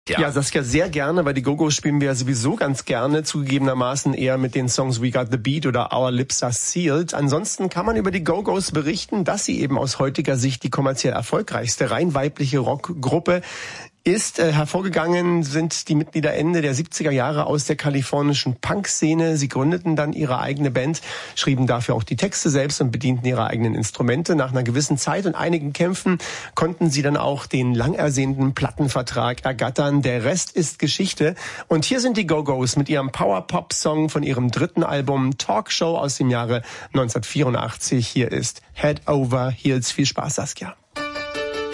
Ja, Saskia, sehr gerne, weil die Go-Go's spielen wir ja sowieso ganz gerne, zugegebenermaßen eher mit den Songs We Got the Beat oder Our Lips Are Sealed. Ansonsten kann man über die Go-Go's berichten, dass sie eben aus heutiger Sicht die kommerziell erfolgreichste rein weibliche Rockgruppe ist. Hervorgegangen sind die Mitglieder Ende der 70er Jahre aus der kalifornischen Punk-Szene. Sie gründeten dann ihre eigene Band, schrieben dafür auch die Texte selbst und bedienten ihre eigenen Instrumente. Nach einer gewissen Zeit und einigen Kämpfen konnten sie dann auch den lang ersehnten Plattenvertrag ergattern. Der Rest ist Geschichte. Und hier sind die Go-Go's mit ihrem Power-Pop-Song von ihrem dritten Album Talk Show aus dem Jahre 1984. Hier ist Head Over Heels. Viel Spaß, Saskia.